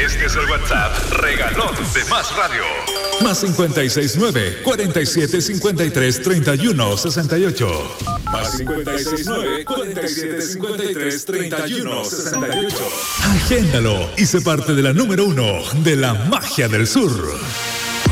Este es el WhatsApp regalón de Más Radio. Más 569-4753-3168. Más 569-4753-3168. Agéndalo y sé parte de la número 1 de la magia del sur.